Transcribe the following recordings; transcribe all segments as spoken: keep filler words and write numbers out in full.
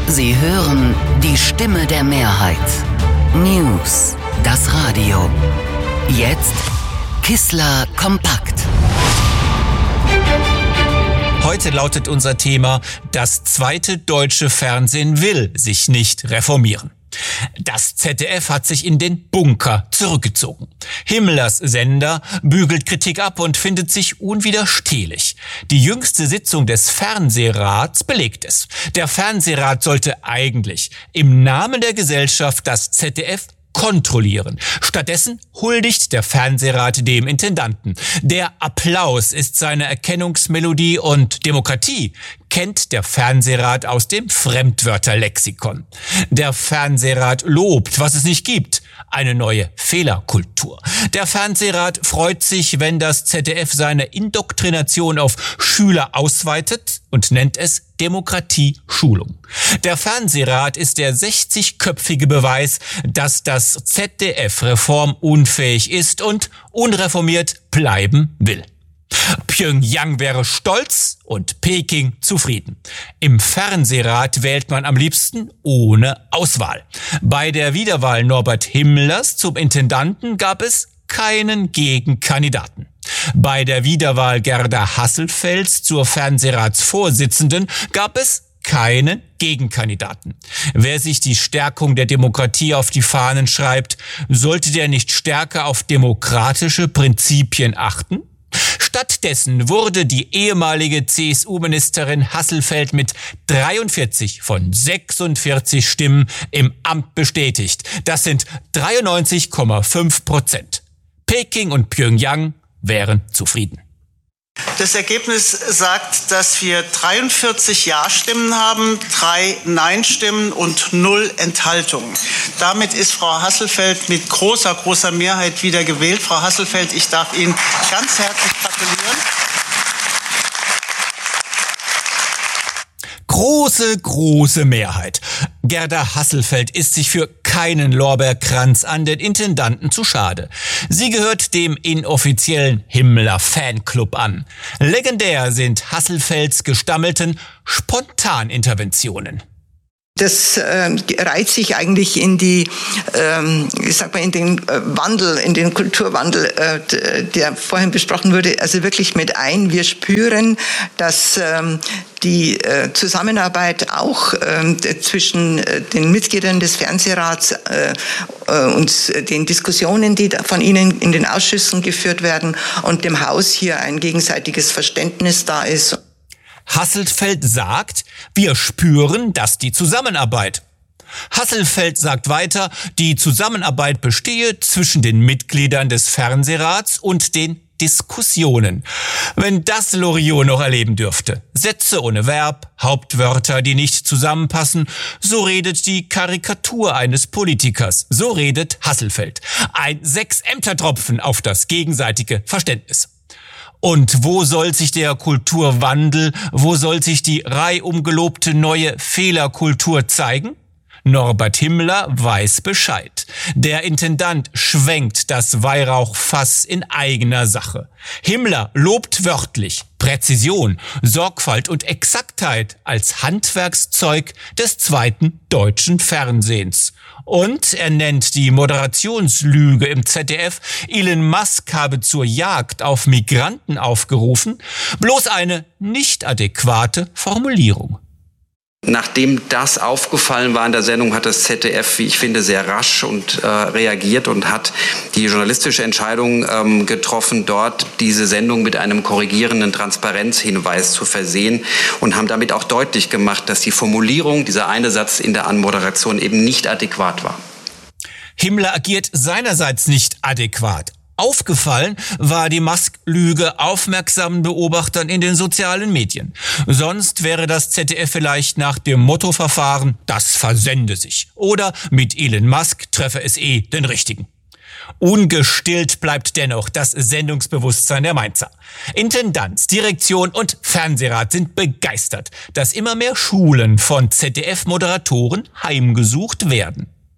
Sie hören die Stimme der Mehrheit. News, das Radio. Jetzt Kissler kompakt. Heute lautet unser Thema: Das zweite deutsche Fernsehen will sich nicht reformieren. Das Z D F hat sich in den Bunker zurückgezogen. Himmlers Sender bügelt Kritik ab und findet sich unwiderstehlich. Die jüngste Sitzung des Fernsehrats belegt es. Der Fernsehrat sollte eigentlich im Namen der Gesellschaft das Z D F kontrollieren. Stattdessen huldigt der Fernsehrat dem Intendanten. Der Applaus ist seine Erkennungsmelodie und Demokratie kennt der Fernsehrat aus dem Fremdwörterlexikon. Der Fernsehrat lobt, was es nicht gibt, eine neue Fehlerkultur. Der Fernsehrat freut sich, wenn das Z D F seine Indoktrination auf Schüler ausweitet und nennt es Demokratieschulung. Der Fernsehrat ist der sechzigköpfige Beweis, dass das Z D F reformunfähig ist und unreformiert bleiben will. Pjöngjang wäre stolz und Peking zufrieden. Im Fernsehrat wählt man am liebsten ohne Auswahl. Bei der Wiederwahl Norbert Himmlers zum Intendanten gab es keinen Gegenkandidaten. Bei der Wiederwahl Gerda Hasselfelds zur Fernsehratsvorsitzenden gab es keinen Gegenkandidaten. Wer sich die Stärkung der Demokratie auf die Fahnen schreibt, sollte der nicht stärker auf demokratische Prinzipien achten? Stattdessen wurde die ehemalige C S U-Ministerin Hasselfeld mit dreiundvierzig von sechsundvierzig Stimmen im Amt bestätigt. Das sind dreiundneunzig Komma fünf Prozent. Peking und Pjöngjang wären zufrieden. Das Ergebnis sagt, dass wir dreiundvierzig Ja-Stimmen haben, drei Nein-Stimmen und null Enthaltungen. Damit ist Frau Hasselfeld mit großer, großer Mehrheit wieder gewählt. Frau Hasselfeld, ich darf Ihnen ganz herzlich gratulieren. Große, große Mehrheit. Gerda Hasselfeld ist sich für keinen Lorbeerkranz an den Intendanten zu schade. Sie gehört dem inoffiziellen Himmler-Fanclub an. Legendär sind Hasselfelds gestammelten Spontaninterventionen. Das äh, reiht sich eigentlich in die, ähm, ich sag mal, in den äh, Wandel, in den Kulturwandel, äh, der vorhin besprochen wurde, also wirklich mit ein. Wir spüren, dass ähm, die äh, Zusammenarbeit auch äh, zwischen äh, den Mitgliedern des Fernsehrats äh, äh, und den Diskussionen, die von ihnen in den Ausschüssen geführt werden, und dem Haus hier ein gegenseitiges Verständnis da ist. Hasselfeld sagt, wir spüren, dass die Zusammenarbeit. Hasselfeld sagt weiter, die Zusammenarbeit bestehe zwischen den Mitgliedern des Fernsehrats und den Diskussionen. Wenn das Loriot noch erleben dürfte. Sätze ohne Verb, Hauptwörter, die nicht zusammenpassen. So redet die Karikatur eines Politikers. So redet Hasselfeld. Ein Sechs-Ämter-Tropfen auf das gegenseitige Verständnis. Und wo soll sich der Kulturwandel, wo soll sich die reihum gelobte neue Fehlerkultur zeigen? Norbert Himmler weiß Bescheid. Der Intendant schwenkt das Weihrauchfass in eigener Sache. Himmler lobt wörtlich Präzision, Sorgfalt und Exaktheit als Handwerkszeug des zweiten deutschen Fernsehens. Und er nennt die Moderationslüge im Z D F, Elon Musk habe zur Jagd auf Migranten aufgerufen, bloß eine nicht adäquate Formulierung. Nachdem das aufgefallen war in der Sendung, hat das Z D F, wie ich finde, sehr rasch und äh, reagiert und hat die journalistische Entscheidung ähm, getroffen, dort diese Sendung mit einem korrigierenden Transparenzhinweis zu versehen, und haben damit auch deutlich gemacht, dass die Formulierung, dieser eine Satz in der Anmoderation, eben nicht adäquat war. Himmler agiert seinerseits nicht adäquat. Aufgefallen war die Musk-Lüge aufmerksamen Beobachtern in den sozialen Medien. Sonst wäre das Z D F vielleicht nach dem Mottoverfahren, das versende sich. Oder mit Elon Musk treffe es eh den Richtigen. Ungestillt bleibt dennoch das Sendungsbewusstsein der Mainzer. Intendanz, Direktion und Fernsehrat sind begeistert, dass immer mehr Schulen von Z D F-Moderatoren heimgesucht werden.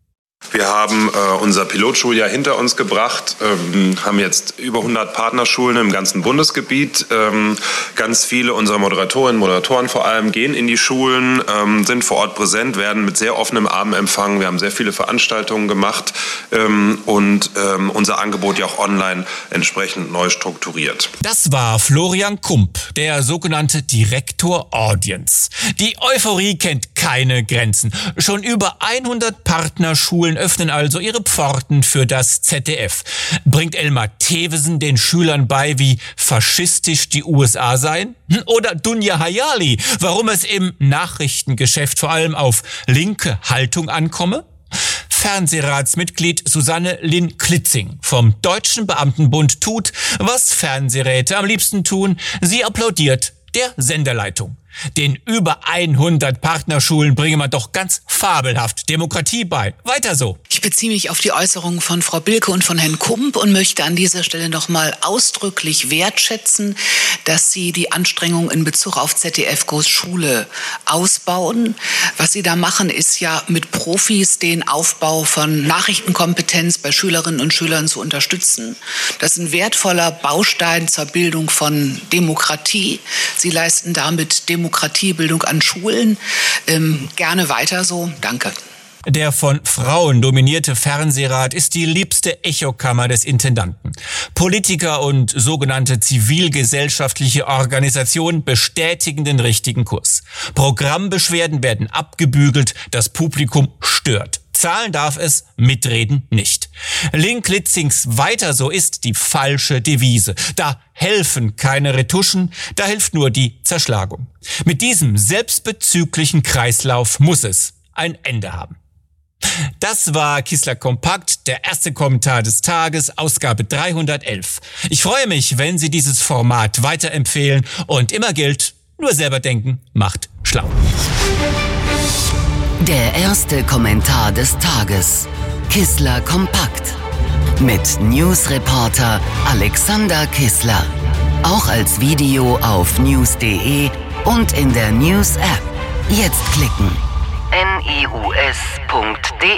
Wir haben äh, unser Pilotschuljahr hinter uns gebracht, ähm, haben jetzt über hundert Partnerschulen im ganzen Bundesgebiet. Ähm, ganz viele unserer Moderatorinnen und Moderatoren vor allem gehen in die Schulen, ähm, sind vor Ort präsent, werden mit sehr offenem Arm empfangen. Wir haben sehr viele Veranstaltungen gemacht ähm, und ähm, unser Angebot ja auch online entsprechend neu strukturiert. Das war Florian Kump, der sogenannte Direktor Audience. Die Euphorie kennt keine Grenzen. Schon über hundert Partnerschulen öffnen also ihre Pforten für das Z D F. Bringt Elmar Thewesen den Schülern bei, wie faschistisch die U S A seien? Oder Dunja Hayali, warum es im Nachrichtengeschäft vor allem auf linke Haltung ankomme? Fernsehratsmitglied Susanne Linn-Klitzing vom Deutschen Beamtenbund tut, was Fernsehräte am liebsten tun. Sie applaudiert der Senderleitung. Den über hundert Partnerschulen bringe man doch ganz fabelhaft Demokratie bei. Weiter so. Ich beziehe mich auf die Äußerungen von Frau Bilke und von Herrn Kump und möchte an dieser Stelle nochmal ausdrücklich wertschätzen, dass Sie die Anstrengungen in Bezug auf Z D F Goes Schule ausbauen. Was Sie da machen, ist ja mit Profis den Aufbau von Nachrichtenkompetenz bei Schülerinnen und Schülern zu unterstützen. Das ist ein wertvoller Baustein zur Bildung von Demokratie. Sie leisten damit Demokratie. Demokratiebildung an Schulen. Ähm, gerne weiter so. Danke. Der von Frauen dominierte Fernsehrat ist die liebste Echokammer des Intendanten. Politiker und sogenannte zivilgesellschaftliche Organisationen bestätigen den richtigen Kurs. Programmbeschwerden werden abgebügelt, das Publikum stört. Zahlen darf es, mitreden nicht. Linn-Klitzings Weiter so ist die falsche Devise. Da helfen keine Retuschen, da hilft nur die Zerschlagung. Mit diesem selbstbezüglichen Kreislauf muss es ein Ende haben. Das war Kissler Kompakt, der erste Kommentar des Tages, Ausgabe dreihundertelf. Ich freue mich, wenn Sie dieses Format weiterempfehlen und immer gilt, nur selber denken macht schlau. Der erste Kommentar des Tages. Kissler Kompakt. Mit Newsreporter Alexander Kissler. Auch als Video auf news punkt de und in der News-App. Jetzt klicken. news punkt de